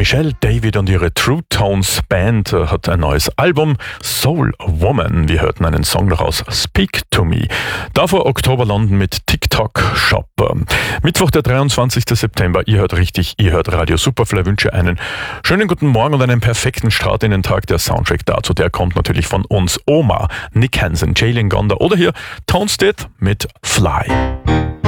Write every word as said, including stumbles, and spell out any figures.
Michelle David und ihre True Tones Band hat ein neues Album, Soul Woman. Wir hörten einen Song daraus, Speak to Me. Davor Oktober London mit TikTok Shop. Mittwoch, der dreiundzwanzigster September. Ihr hört richtig, ihr hört Radio Superfly. Ich wünsche einen schönen guten Morgen und einen perfekten Start in den Tag. Der Soundtrack dazu, der kommt natürlich von uns. Oma, Nick Hansen, Jalen Gonda oder hier Tonestead mit Fly.